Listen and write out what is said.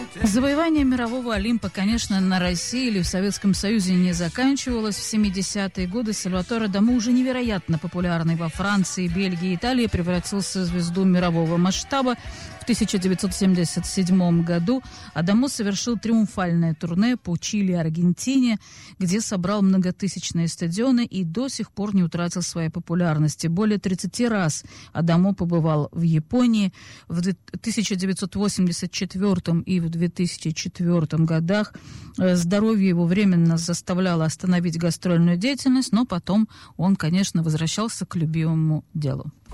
Завоевание мирового Олимпа, конечно, на России или в Советском Союзе не заканчивалось. В 70-е годы Сальваторе Адамо, уже невероятно популярный во Франции, Бельгии и Италии, превратился в звезду мирового масштаба. В 1977 году Адамо совершил триумфальное турне по Чили и Аргентине, где собрал многотысячные стадионы и до сих пор не утратил своей популярности. Более 30 раз Адамо побывал в Японии. В 1984 и в 2004 годах здоровье его временно заставляло остановить гастрольную деятельность, но потом он, конечно, возвращался к любимому делу.